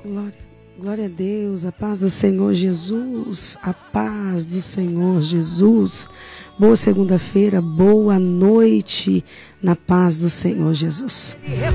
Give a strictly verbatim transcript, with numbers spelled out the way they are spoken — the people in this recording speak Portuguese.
Glória, glória a Deus, a paz do Senhor Jesus, a paz do Senhor Jesus. Boa segunda-feira, boa noite na paz do Senhor Jesus.